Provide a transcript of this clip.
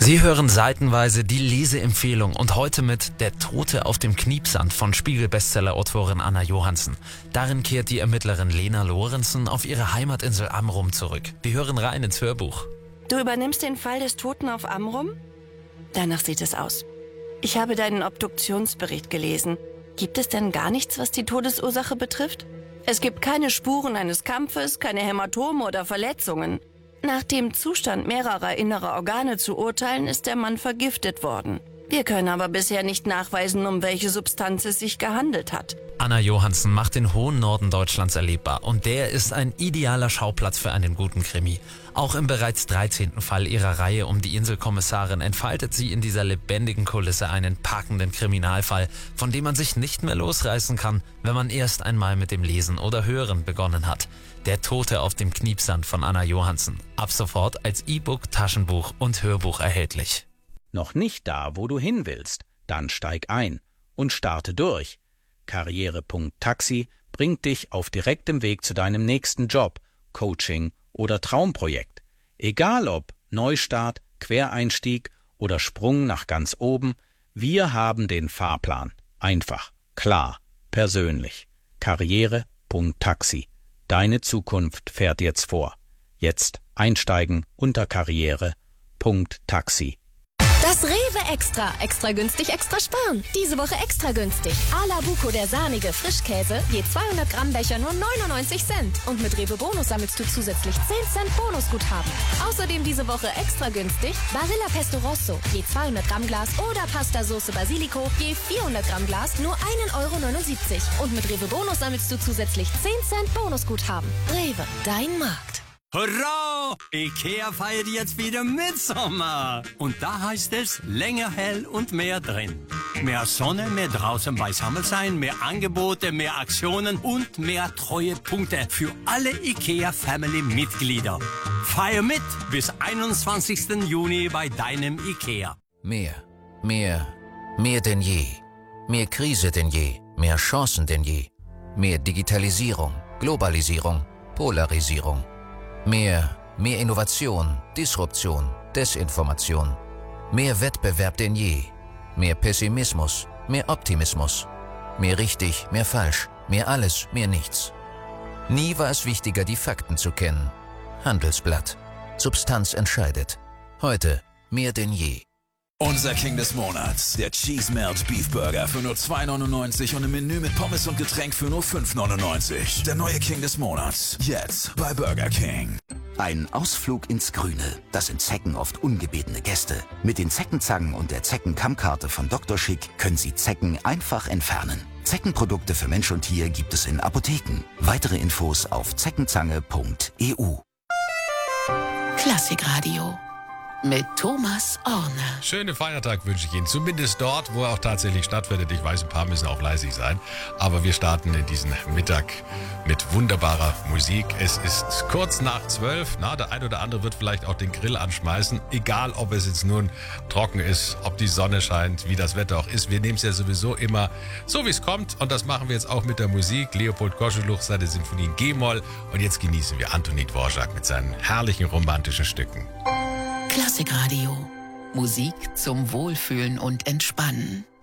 Sie hören seitenweise die Leseempfehlung und heute mit Der Tote auf dem Kniepsand von Spiegel-Bestseller-Autorin Anna Johansen. Darin kehrt die Ermittlerin Lena Lorenzen auf ihre Heimatinsel Amrum zurück. Wir hören rein ins Hörbuch. Du übernimmst den Fall des Toten auf Amrum? Danach sieht es aus. Ich habe deinen Obduktionsbericht gelesen. Gibt es denn gar nichts, was die Todesursache betrifft? Es gibt keine Spuren eines Kampfes, keine Hämatome oder Verletzungen. Nach dem Zustand mehrerer innerer Organe zu urteilen, ist der Mann vergiftet worden. Wir können aber bisher nicht nachweisen, um welche Substanz es sich gehandelt hat. Anna Johansen macht den hohen Norden Deutschlands erlebbar und der ist ein idealer Schauplatz für einen guten Krimi. Auch im bereits 13. Fall ihrer Reihe um die Inselkommissarin entfaltet sie in dieser lebendigen Kulisse einen packenden Kriminalfall, von dem man sich nicht mehr losreißen kann, wenn man erst einmal mit dem Lesen oder Hören begonnen hat. Der Tote auf dem Kniepsand von Anna Johansen. Ab sofort als E-Book, Taschenbuch und Hörbuch erhältlich. Noch nicht da, wo du hin willst? Dann steig ein und starte durch. Karriere.taxi bringt dich auf direktem Weg zu deinem nächsten Job, Coaching oder Traumprojekt. Egal ob Neustart, Quereinstieg oder Sprung nach ganz oben, wir haben den Fahrplan. Einfach, klar, persönlich. Karriere.taxi. Deine Zukunft fährt jetzt vor. Jetzt einsteigen unter Karriere.taxi. Das Rewe Extra. Extra günstig, extra sparen. Diese Woche extra günstig. Ala Buco, der sahnige Frischkäse, je 200 Gramm Becher nur 99 Cent. Und mit Rewe Bonus sammelst du zusätzlich 10 Cent Bonusguthaben. Außerdem diese Woche extra günstig Barilla Pesto Rosso, je 200 Gramm Glas oder Pasta Sauce Basilico, je 400 Gramm Glas nur 1,79 €. Und mit Rewe Bonus sammelst du zusätzlich 10 Cent Bonusguthaben. Rewe, dein Markt. Hurra! Ikea feiert jetzt wieder Mitsommer. Und da heißt es länger hell und mehr drin. Mehr Sonne, mehr draußen beisammen sein, mehr Angebote, mehr Aktionen und mehr Treuepunkte für alle Ikea-Family-Mitglieder. Feier mit bis 21. Juni bei deinem Ikea. Mehr denn je. Mehr Krise denn je, mehr Chancen denn je. Mehr Digitalisierung, Globalisierung, Polarisierung. Mehr Innovation, Disruption, Desinformation. Mehr Wettbewerb denn je. Mehr Pessimismus, mehr Optimismus. Mehr richtig, mehr falsch, mehr alles, mehr nichts. Nie war es wichtiger, die Fakten zu kennen. Handelsblatt. Substanz entscheidet. Heute mehr denn je. Unser King des Monats, der Cheese Melt Beef Burger für nur 2,99 € und im Menü mit Pommes und Getränk für nur 5,99 €. Der neue King des Monats, jetzt bei Burger King. Ein Ausflug ins Grüne. Das sind Zecken oft ungebetene Gäste. Mit den Zeckenzangen und der Zeckenkammkarte von Dr. Schick können Sie Zecken einfach entfernen. Zeckenprodukte für Mensch und Tier gibt es in Apotheken. Weitere Infos auf zeckenzange.eu. Klassikradio mit Thomas Orne. Schönen Feiertag wünsche ich Ihnen, zumindest dort, wo er auch tatsächlich stattfindet. Ich weiß, ein paar müssen auch fleißig sein, aber wir starten in diesen Mittag mit wunderbarer Musik. Es ist kurz nach 12, der ein oder andere wird vielleicht auch den Grill anschmeißen, egal ob es jetzt nun trocken ist, ob die Sonne scheint, wie das Wetter auch ist. Wir nehmen es ja sowieso immer so, wie es kommt, und das machen wir jetzt auch mit der Musik. Leopold Koscheluch, seine Sinfonie in G-Moll, und jetzt genießen wir Antonín Dvořák mit seinen herrlichen romantischen Stücken. Klassikradio. Musik zum Wohlfühlen und Entspannen.